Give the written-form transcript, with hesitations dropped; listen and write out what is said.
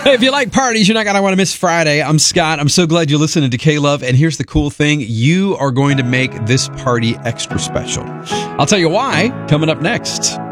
Hey, if you like parties, you're not going to want to miss Friday. I'm Scott. I'm so glad you're listening to K-Love. And here's the cool thing. You are going to make this party extra special. I'll tell you why coming up next.